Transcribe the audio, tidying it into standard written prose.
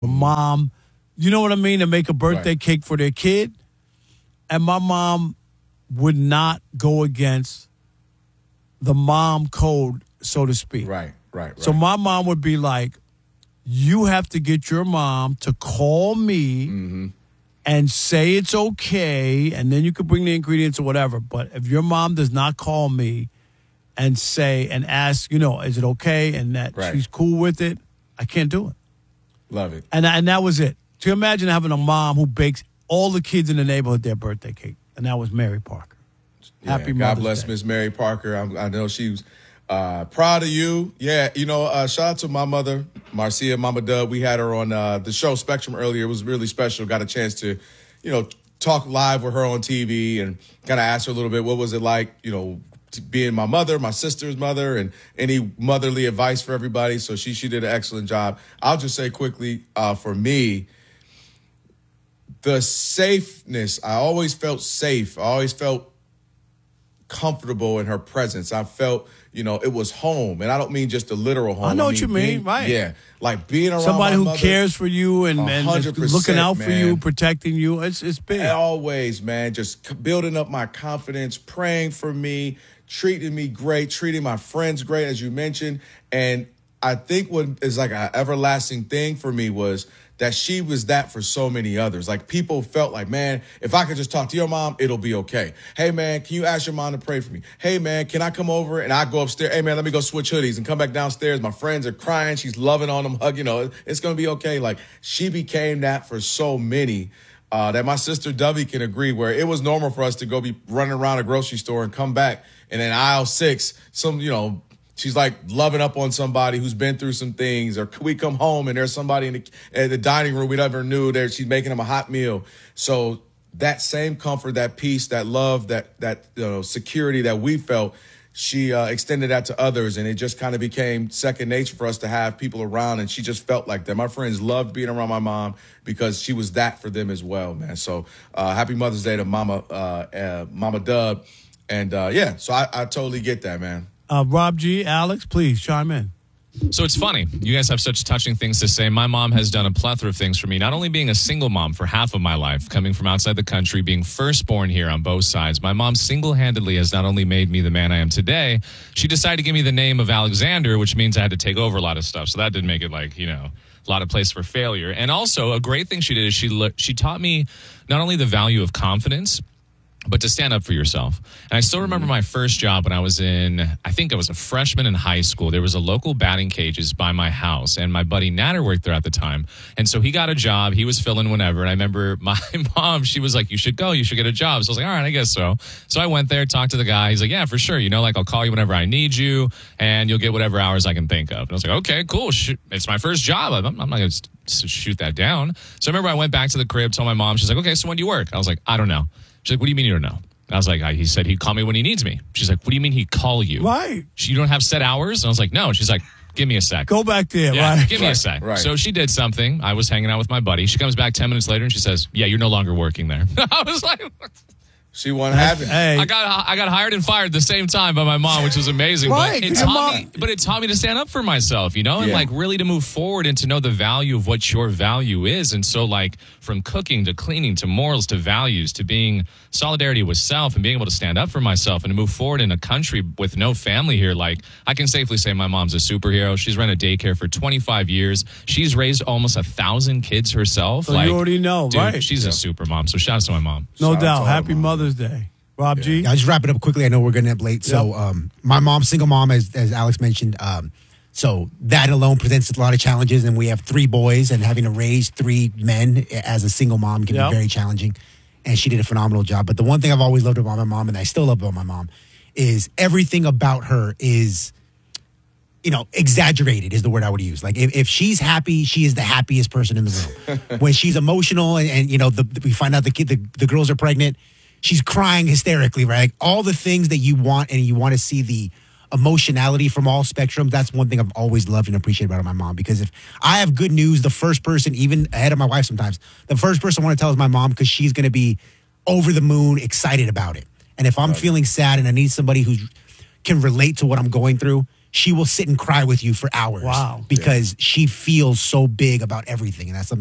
mom, you know what I mean, to make a birthday Right. cake for their kid. And my mom would not go against the mom code, so to speak. Right. So my mom would be like, you have to get your mom to call me and say it's okay, and then you can bring the ingredients or whatever. But if your mom does not call me and say and ask, is it okay, and that she's cool with it, I can't do it. Love it. And that was it. So you imagine having a mom who bakes all the kids in the neighborhood their birthday cake, and that was Mary Parker. Happy Mother's God bless Day. Miss Mary Parker. I know she was proud of you. Yeah, shout out to my mother, Marcia, Mama Dub. We had her on the show Spectrum earlier. It was really special. Got a chance to, talk live with her on TV and kind of ask her a little bit, what was it like, being my mother, my sister's mother, and any motherly advice for everybody. So she did an excellent job. I'll just say quickly, for me, the safeness, I always felt safe. I always felt comfortable in her presence. I felt, it was home. And I don't mean just a literal home. I know what you mean, right. Yeah. Like being around somebody who mother, cares for you and 100%, looking out for man. you, protecting you. It's big. Always, man. Just building up my confidence, praying for me, treating me great, treating my friends great, as you mentioned. And I think what is like an everlasting thing for me was that she was that for so many others. Like, people felt like, man, if I could just talk to your mom, it'll be okay. Hey, man, can you ask your mom to pray for me? Hey, man, can I come over? And I go upstairs. Hey, man, let me go switch hoodies and come back downstairs. My friends are crying. She's loving on them, hugging. It's going to be okay. Like, she became that for so many that my sister Dovey can agree, where it was normal for us to go be running around a grocery store and come back. And in aisle 6, she's like loving up on somebody who's been through some things, or we come home and there's somebody in the dining room we never knew there. She's making them a hot meal. So that same comfort, that peace, that love, that security that we felt, she extended that to others, and it just kind of became second nature for us to have people around. And she just felt like that. My friends loved being around my mom because she was that for them as well, man. So happy Mother's Day to Mama Dub, and so I totally get that, man. Rob G, Alex, please chime in. So it's funny. You guys have such touching things to say. My mom has done a plethora of things for me, not only being a single mom for half of my life, coming from outside the country, being firstborn here on both sides. My mom single-handedly has not only made me the man I am today, she decided to give me the name of Alexander, which means I had to take over a lot of stuff. So that didn't make it a lot of place for failure. And also, a great thing she did is she taught me not only the value of confidence, but to stand up for yourself. And I still remember my first job when I was I think I was a freshman in high school. There was a local batting cages by my house, and my buddy Natter worked there at the time. And so he got a job. He was filling whenever. And I remember my mom, she was like, you should go. You should get a job. So I was like, all right, I guess so. So I went there, talked to the guy. He's like, yeah, for sure. I'll call you whenever I need you, and you'll get whatever hours I can think of. And I was like, okay, cool. It's my first job. I'm not going to shoot that down. So I remember I went back to the crib, told my mom. She's like, okay, so when do you work? I was like, I don't know. She's like, what do you mean you don't know? I was like, he said he'd call me when he needs me. She's like, what do you mean he'd call you? Right. You don't have set hours? And I was like, no. She's like, give me a sec. Go back there, yeah, right? Give me a sec. Right. So she did something. I was hanging out with my buddy. She comes back 10 minutes later and she says, yeah, you're no longer working there. I was like, she wasn't having. Hey. I got hired and fired at the same time by my mom, which was amazing. Right, But it taught me to stand up for myself, and really to move forward and to know the value of what your value is. And so from cooking to cleaning to morals to values to being solidarity with self and being able to stand up for myself and to move forward in a country with no family here. I can safely say my mom's a superhero. She's run a daycare for 25 years. She's raised almost 1,000 kids herself. So you already know, dude, right? She's a super mom. So shout out to my mom. No Shout out doubt. to her Happy mom. Mother's Day. Rob G? I'll just wrap it up quickly. I know we're getting up late. So my mom's single mom, as Alex mentioned. So that alone presents a lot of challenges. And we have 3 boys, and having to raise 3 men as a single mom can be very challenging. And she did a phenomenal job. But the one thing I've always loved about my mom, and I still love about my mom, is everything about her is, exaggerated is the word I would use. Like if she's happy, she is the happiest person in the room. When she's emotional and we find out the girls are pregnant, she's crying hysterically, right? Like, all the things that you want, and you want to see the emotionality from all spectrums. That's one thing I've always loved and appreciated about my mom, because if I have good news, the first person, even ahead of my wife sometimes, the first person I want to tell is my mom, because she's going to be over the moon excited about it. And if I'm feeling sad and I need somebody who can relate to what I'm going through, she will sit and cry with you for hours. Wow. Because she feels so big about everything. And that's something